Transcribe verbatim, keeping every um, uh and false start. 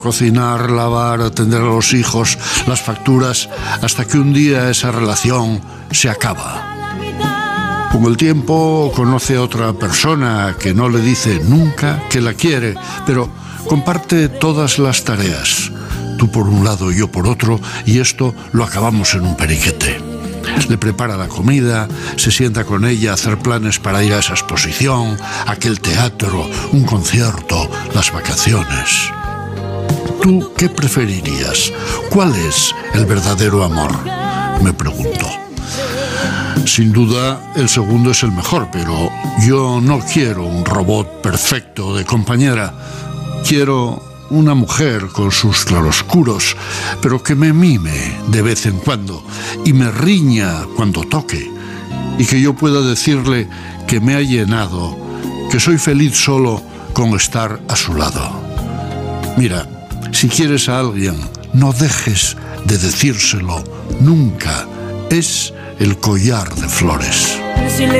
Cocinar, lavar, atender a los hijos, las facturas, hasta que un día esa relación se acaba. Con el tiempo conoce a otra persona que no le dice nunca que la quiere, pero comparte todas las tareas. Tú por un lado, yo por otro, y esto lo acabamos en un periquete. Le prepara la comida, se sienta con ella a hacer planes para ir a esa exposición, aquel teatro, un concierto, las vacaciones. ¿Tú qué preferirías? ¿Cuál es el verdadero amor? Me pregunto. Sin duda, el segundo es el mejor, pero yo no quiero un robot perfecto de compañera. Quiero una mujer con sus claroscuros, pero que me mime de vez en cuando y me riña cuando toque, y que yo pueda decirle que me ha llenado, que soy feliz solo con estar a su lado. Mira, si quieres a alguien, no dejes de decírselo nunca. Es el collar de flores.